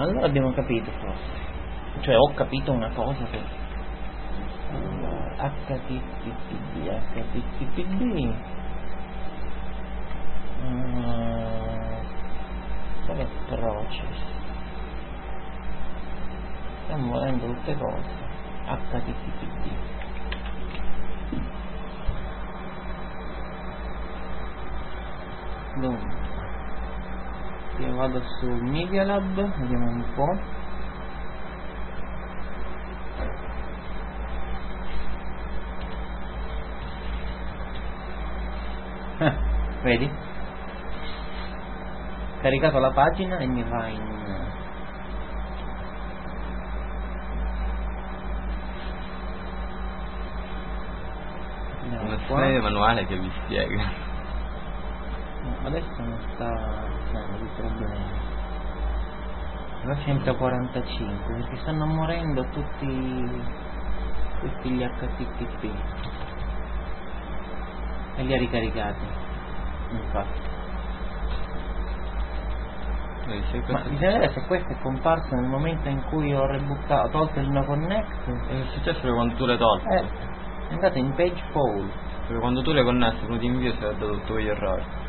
allora abbiamo capito forse. Cioè ho capito una cosa che HTTPD qual è process? Stiamo volendo tutte cose. HTTPD dunque io vado su Media Lab, vediamo un po'. Vedi? Caricato la pagina e mi va in una sezione del manuale che vi spiega. No, adesso non sta facendo di problemi. Però 145 perché stanno morendo tutti gli HTTP e li ha ricaricati infatti. Ma bisogna vedere se questo è comparso nel momento in cui ho rebuttato, tolto il no connect. È successo quando tu l'hai tolto. È andato in page fall. Perché quando tu l'hai connesso, quando ti invio si è dato tutto gli errori.